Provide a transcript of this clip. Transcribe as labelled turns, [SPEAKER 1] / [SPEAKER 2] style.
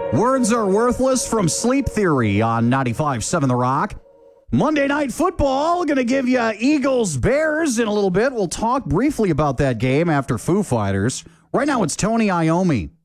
[SPEAKER 1] Words Are Worthless from Sleep Theory on 95.7 The Rock. Monday Night Football, going to give you Eagles-Bears in a little bit. We'll talk briefly about that game after Foo Fighters. Right now, it's Tony Iommi